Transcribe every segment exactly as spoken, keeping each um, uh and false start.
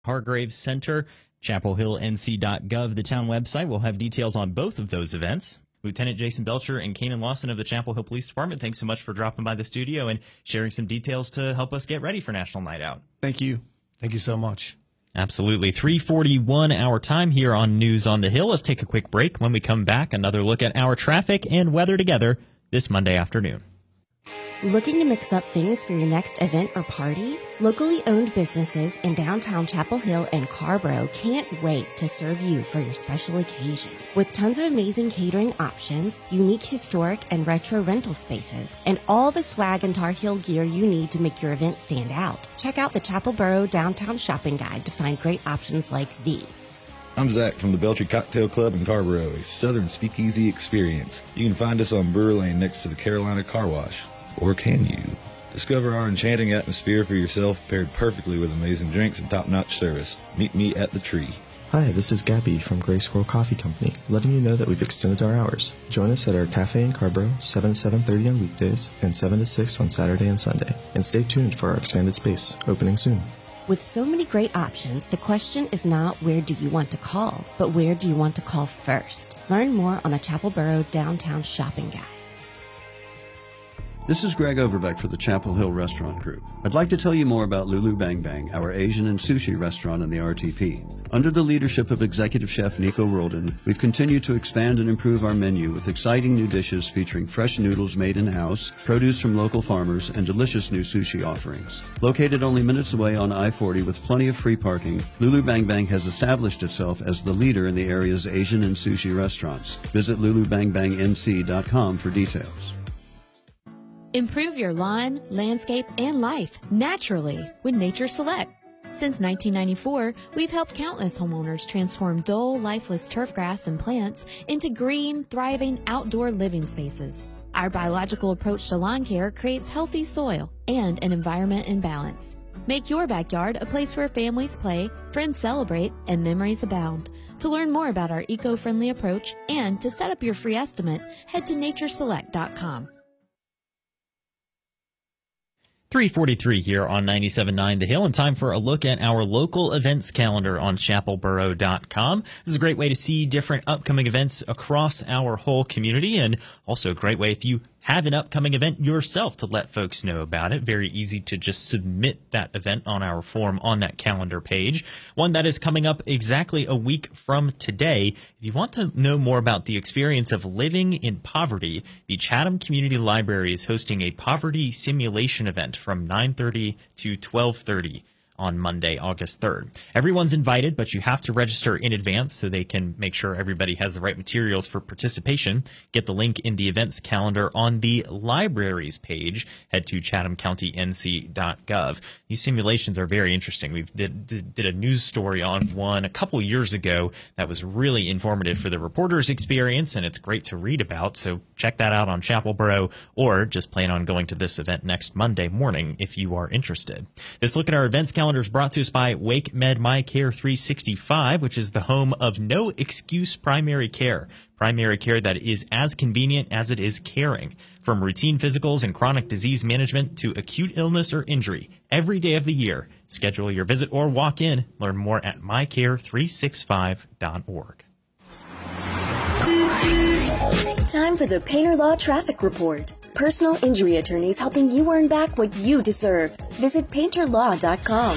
Hargraves Center, chapel hill n c dot gov, the town website, will have details on both of those events. Lieutenant Jason Belcher and Kanan Lawson of the Chapel Hill Police Department, thanks so much for dropping by the studio and sharing some details to help us get ready for National Night Out. Thank you. Thank you so much. Absolutely. three forty-one our time here on News on the Hill. Let's take a quick break. When we come back, another look at our traffic and weather together this Monday afternoon. Looking to mix up things for your next event or party? Locally owned businesses in downtown Chapel Hill and Carborough can't wait to serve you for your special occasion. With tons of amazing catering options, unique historic and retro rental spaces, and all the swag and Tar Heel gear you need to make your event stand out, check out the Chapel Borough Downtown Shopping Guide to find great options like these. I'm Zach from the Belcher Cocktail Club in Carborough, a southern speakeasy experience. You can find us on Brewer Lane next to the Carolina Car Wash. Or can you? Discover our enchanting atmosphere for yourself, paired perfectly with amazing drinks and top-notch service. Meet me at the Tree. Hi, this is Gabby from Gray Squirrel Coffee Company, letting you know that we've extended our hours. Join us at our cafe in Carborough, seven to seven thirty on weekdays and seven to six on Saturday and Sunday. And stay tuned for our expanded space, opening soon. With so many great options, the question is not where do you want to call, but where do you want to call first? Learn more on the Chapel Borough Downtown Shopping Guide. This is Greg Overbeck for the Chapel Hill Restaurant Group. I'd like to tell you more about Lulu Bang Bang, our Asian and sushi restaurant in the R T P. Under the leadership of Executive Chef Nico Roldan, we've continued to expand and improve our menu with exciting new dishes featuring fresh noodles made in-house, produce from local farmers, and delicious new sushi offerings. Located only minutes away on I forty with plenty of free parking, Lulu Bang Bang has established itself as the leader in the area's Asian and sushi restaurants. Visit lulu bang bang n c dot com for details. Improve your lawn, landscape, and life naturally with Nature Select. Since nineteen ninety-four, we've helped countless homeowners transform dull, lifeless turf grass and plants into green, thriving outdoor living spaces. Our biological approach to lawn care creates healthy soil and an environment in balance. Make your backyard a place where families play, friends celebrate, and memories abound. To learn more about our eco-friendly approach and to set up your free estimate, head to nature select dot com. three forty-three here on ninety-seven point nine The Hill, and time for a look at our local events calendar on chapel borough dot com. This is a great way to see different upcoming events across our whole community, and also a great way if you have an upcoming event yourself to let folks know about it. Very easy to just submit that event on our form on that calendar page. One that is coming up exactly a week from today. If you want to know more about the experience of living in poverty, the Chatham Community Library is hosting a poverty simulation event from nine thirty to twelve thirty. On Monday, August third. Everyone's invited, but you have to register in advance so they can make sure everybody has the right materials for participation. Get the link in the events calendar on the libraries page. Head to chatham county n c dot gov. These simulations are very interesting. We did, did, did a news story on one a couple years ago that was really informative for the reporter's experience, and it's great to read about. So check that out on Chapel Borough, or just plan on going to this event next Monday morning if you are interested. This look at our events calendar is brought to us by Wake Med My Care three sixty-five, which is the home of no excuse primary care. Primary care that is as convenient as it is caring. From routine physicals and chronic disease management to acute illness or injury, every day of the year. Schedule your visit or walk in. Learn more at my care three sixty-five dot org. Time for the Painter Law Traffic Report. Personal injury attorneys helping you earn back what you deserve. Visit painter law dot com.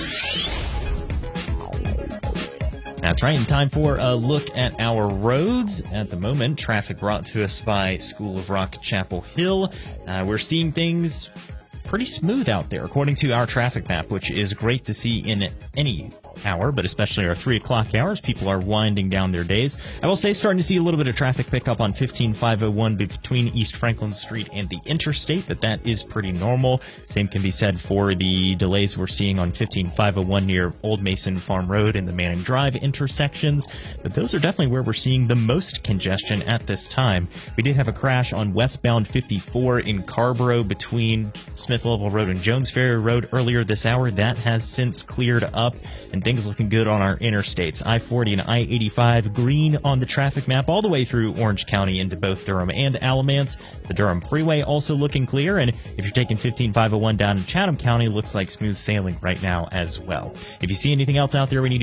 That's right, and time for a look at our roads. At the moment, traffic brought to us by School of Rock Chapel Hill. Uh, we're seeing things pretty smooth out there, according to our traffic map, which is great to see in any hour, but especially our three o'clock hours. People are winding down their days. I will say starting to see a little bit of traffic pickup on fifteen five oh one between East Franklin Street and the interstate, but that is pretty normal. Same can be said for the delays we're seeing on fifteen five oh one near Old Mason Farm Road and the Manning Drive intersections, but those are definitely where we're seeing the most congestion at this time. We did have a crash on westbound fifty-four in Carborough between Smith Level Road and Jones Ferry Road earlier this hour. That has since cleared up, and things looking good on our interstates. I forty and I eighty-five green on the traffic map all the way through Orange County into both Durham and Alamance. The Durham Freeway also looking clear, and if you're taking fifteen five oh one down in Chatham County, looks like smooth sailing right now as well. If you see anything else out there we need